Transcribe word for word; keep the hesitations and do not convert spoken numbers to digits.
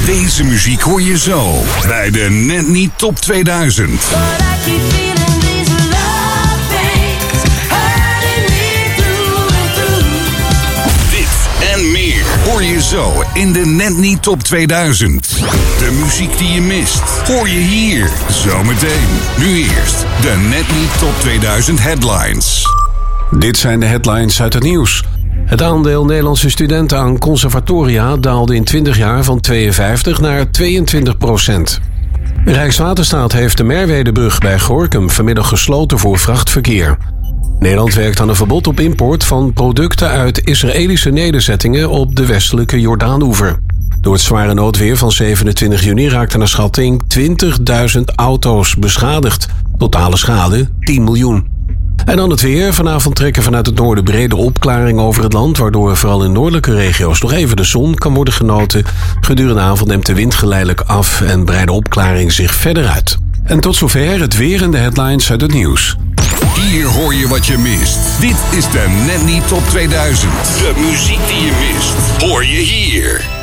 Deze muziek hoor je zo bij de Net Niet Top tweeduizend. Dit en meer hoor je zo in de Net Niet Top tweeduizend. De muziek die je mist, hoor je hier zometeen. Nu eerst de Net Niet Top tweeduizend headlines. Dit zijn de headlines uit het nieuws. Het aandeel Nederlandse studenten aan conservatoria daalde in twintig jaar van tweeënvijftig naar tweeëntwintig procent. Rijkswaterstaat heeft de Merwedebrug bij Gorinchem vanmiddag gesloten voor vrachtverkeer. Nederland werkt aan een verbod op import van producten uit Israëlische nederzettingen op de westelijke Jordaanoever. Door het zware noodweer van zevenentwintig juni raakten naar schatting twintigduizend auto's beschadigd. Totale schade tien miljoen. En dan het weer. Vanavond trekken vanuit het noorden brede opklaringen over het land, waardoor vooral in noordelijke regio's nog even de zon kan worden genoten. Gedurende de avond neemt de wind geleidelijk af en breidt de opklaring zich verder uit. En tot zover het weer en de headlines uit het nieuws. Hier hoor je wat je mist. Dit is de Net Niet Top tweeduizend. De muziek die je mist, hoor je hier.